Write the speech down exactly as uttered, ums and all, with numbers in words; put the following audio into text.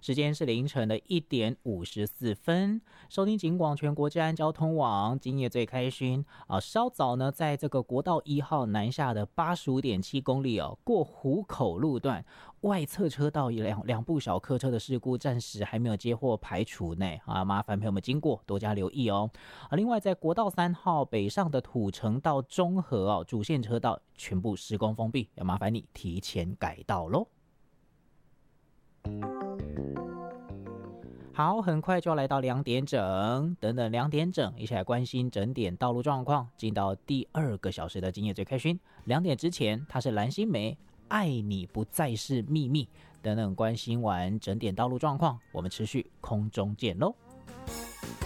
时间是凌晨的一点五十四分，收听警广全国治安交通网，今夜最开心啊！稍早呢，在这个国道一号南下的八十五点七公里哦，过湖口路段外侧车道两两部小客车的事故，暂时还没有接获排除呢啊，麻烦朋友们经过多加留意哦啊！另外，在国道三号北上的土城到中和哦，主线车道全部施工封闭，要麻烦你提前改道喽。好，很快就要来到两点整，等等两点整，一起来关心整点道路状况。进到第二个小时的今夜最开心，两点之前，它是蓝心湄，爱你不再是秘密。等等关心完整点道路状况，我们持续空中见喽。